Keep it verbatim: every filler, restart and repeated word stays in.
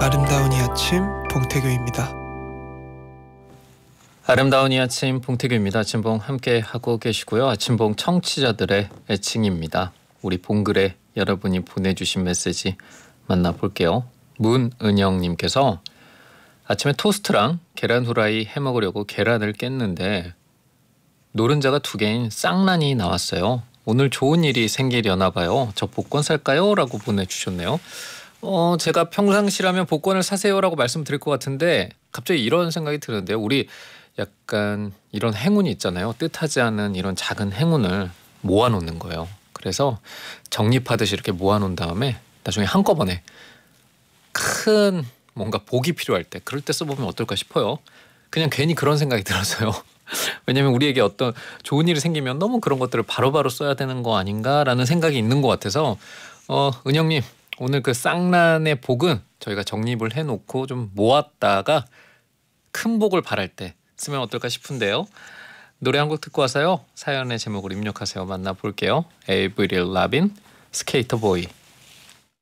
아름다운 이 아침 봉태규입니다. 아름다운 이 아침 봉태규입니다. 아침봉 함께 하고 계시고요. 아침봉 청취자들의 애칭입니다. 우리 봉글에 여러분이 보내주신 메시지 만나볼게요. 문은영님께서 아침에 토스트랑 계란 후라이 해먹으려고 계란을 깼는데 노른자가 두 개인 쌍란이 나왔어요. 오늘 좋은 일이 생기려나 봐요. 저 복권 살까요? 라고 보내주셨네요. 어, 제가 평상시라면 복권을 사세요라고 말씀드릴 것 같은데 갑자기 이런 생각이 드는데요. 우리 약간 이런 행운이 있잖아요. 뜻하지 않은 이런 작은 행운을 모아놓는 거예요. 그래서 적립하듯이 이렇게 모아놓은 다음에 나중에 한꺼번에 큰 뭔가 복이 필요할 때 그럴 때 써보면 어떨까 싶어요. 그냥 괜히 그런 생각이 들어서요. 왜냐면 우리에게 어떤 좋은 일이 생기면 너무 그런 것들을 바로바로 써야 되는 거 아닌가라는 생각이 있는 것 같아서 어, 은영님 오늘 그 쌍란의 복은 저희가 적립을 해놓고 좀 모았다가 큰 복을 바랄 때 쓰면 어떨까 싶은데요. 노래 한 곡 듣고 와서요. 사연의 제목을 입력하세요. 만나볼게요. 에이브릴 라빈 스케이터 보이.